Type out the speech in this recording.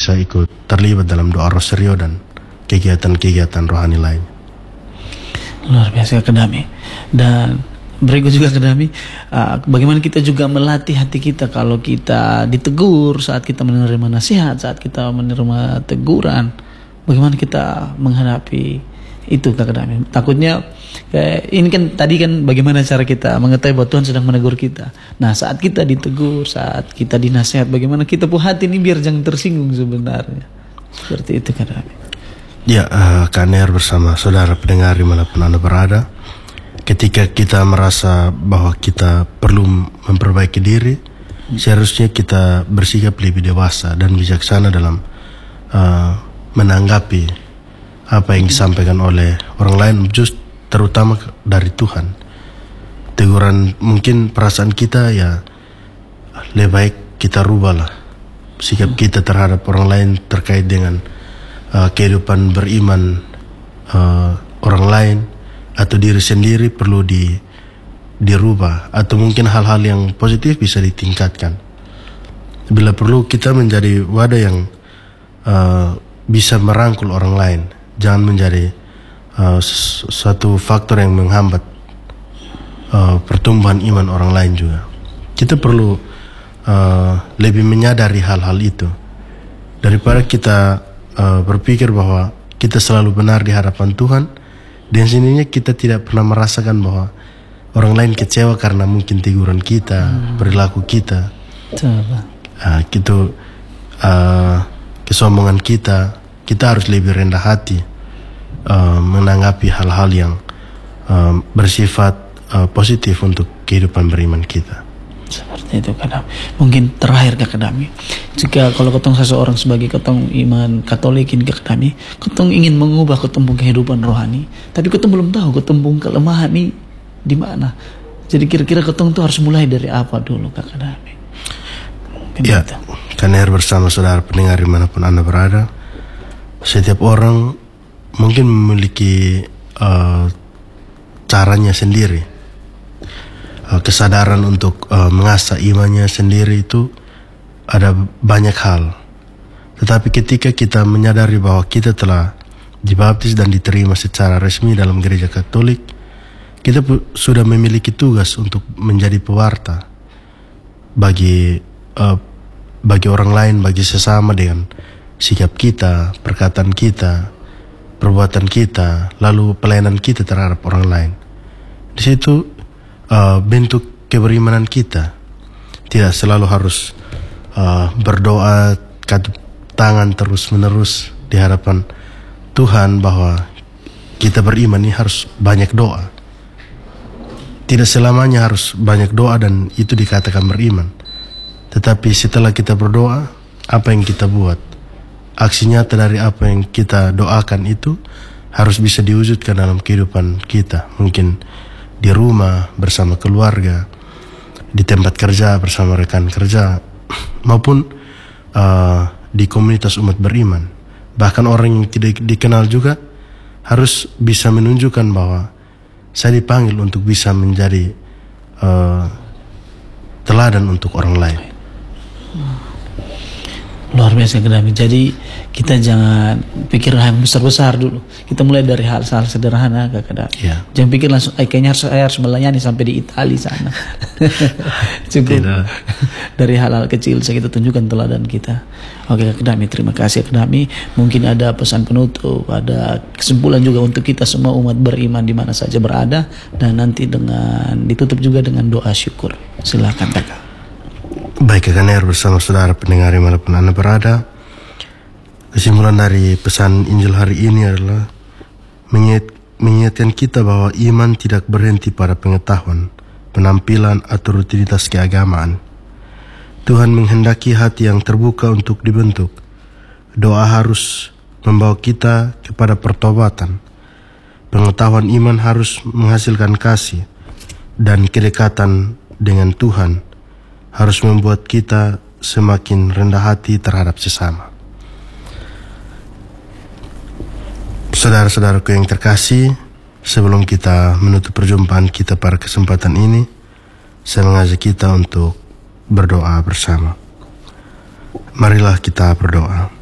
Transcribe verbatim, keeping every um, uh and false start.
bisa ikut terlibat dalam doa rosario dan kegiatan-kegiatan rohani lain. Luar biasa Kak Dami. Dan berikut juga Kak Dami, uh, bagaimana kita juga melatih hati kita kalau kita ditegur, saat kita menerima nasihat, saat kita menerima teguran, bagaimana kita menghadapi itu Kak Dami. Takutnya kayak ini kan tadi kan bagaimana cara kita mengetahui bahwa Tuhan sedang menegur kita. Nah saat kita ditegur, saat kita dinasihat, bagaimana kita pun hati ini biar jangan tersinggung sebenarnya. Seperti itu Kak Dami. Ya, uh, Kak Ner bersama saudara pendengar dimanapun Anda berada, ketika kita merasa bahwa kita perlu memperbaiki diri, hmm. seharusnya kita bersikap lebih dewasa dan bijaksana dalam uh, menanggapi apa yang disampaikan oleh orang lain, just terutama dari Tuhan. Teguran mungkin perasaan kita ya lebih baik kita rubahlah sikap kita terhadap orang lain terkait dengan uh, kehidupan beriman uh, orang lain atau diri sendiri perlu di dirubah, atau mungkin hal-hal yang positif bisa ditingkatkan. Bila perlu kita menjadi wadah yang uh, bisa merangkul orang lain, jangan menjadi uh, suatu faktor yang menghambat uh, pertumbuhan iman orang lain juga. Kita perlu uh, lebih menyadari hal-hal itu daripada kita uh, berpikir bahwa kita selalu benar di hadapan Tuhan, dan sininya kita tidak pernah merasakan bahwa orang lain kecewa karena mungkin teguran kita, hmm. perilaku kita. Coba. Uh, gitu uh, kesombongan kita, kita harus lebih rendah hati uh, menanggapi hal-hal yang uh, bersifat uh, positif untuk kehidupan beriman kita. Seperti itu Kak Dami. Mungkin terakhir Kak Dami, jika kalau ketong seseorang sebagai ketong iman Katolik ini Kak Dami, ketong ingin mengubah ketong kehidupan rohani, tapi ketong belum tahu ketong kelemahan ini di mana. Jadi kira-kira ketong tuh harus mulai dari apa dulu Kak Dami? Ya, Kaner bersama saudara pendengar dimanapun Anda berada, setiap orang mungkin memiliki uh, caranya sendiri, uh, kesadaran untuk uh, mengasah imannya sendiri itu ada banyak hal. Tetapi ketika kita menyadari bahwa kita telah dibaptis dan diterima secara resmi dalam gereja Katolik, kita sudah memiliki tugas untuk menjadi pewarta bagi uh, bagi orang lain, bagi sesama dengan sikap kita, perkataan kita, perbuatan kita, lalu pelayanan kita terhadap orang lain. Di situ uh, bentuk keberimanan kita. Tidak selalu harus uh, berdoa katup tangan terus menerus di hadapan Tuhan bahwa kita beriman ini harus banyak doa. Tidak selamanya harus banyak doa dan itu dikatakan beriman. Tetapi setelah kita berdoa, apa yang kita buat, aksi nyata dari apa yang kita doakan itu harus bisa diwujudkan dalam kehidupan kita. Mungkin di rumah bersama keluarga, di tempat kerja bersama rekan kerja, maupun uh, di komunitas umat beriman. Bahkan orang yang tidak dikenal juga harus bisa menunjukkan bahwa saya dipanggil untuk bisa menjadi uh, teladan untuk orang lain. Luar biasa Kak Dami. Jadi kita jangan pikir hal yang besar-besar dulu. Kita mulai dari hal-hal sederhana Kak Dami. Ya. Jangan pikir langsung eh, kayaknya harus, saya harus melayani sampai di Italia sana. Cukup Tidak. Dari hal-hal kecil saya kita tunjukkan teladan kita. Oke Kak Dami, terima kasih Kak Dami. Mungkin ada pesan penutup, ada kesimpulan juga untuk kita semua umat beriman di mana saja berada, dan nanti dengan ditutup juga dengan doa syukur. Silakan Kakak. Baik Kak Ner bersama saudara pendengar dimanapun Anda berada, kesimpulan dari pesan Injil hari ini adalah mengingat, mengingatkan kita bahwa iman tidak berhenti pada pengetahuan, penampilan atau rutinitas keagamaan. Tuhan menghendaki hati yang terbuka untuk dibentuk. Doa harus membawa kita kepada pertobatan. Pengetahuan iman harus menghasilkan kasih, dan kedekatan dengan Tuhan harus membuat kita semakin rendah hati terhadap sesama. Saudara-saudaraku yang terkasih, sebelum kita menutup perjumpaan kita pada kesempatan ini, saya mengajak kita untuk berdoa bersama. Marilah kita berdoa.